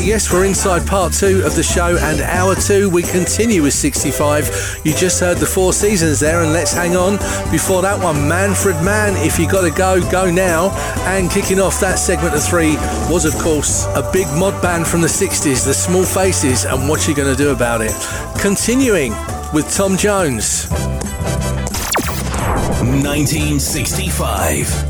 Yes, we're inside part 2 of the show, and hour 2 we continue with 65. You just heard the Four Seasons there, and Let's Hang On. Before that one, Manfred Mann, If You Gotta Go, Go Now. And kicking off that segment of 3 was, of course, a big mod band from the 60s, the Small Faces, and What You Gonna Do About It. Continuing with Tom Jones. 1965.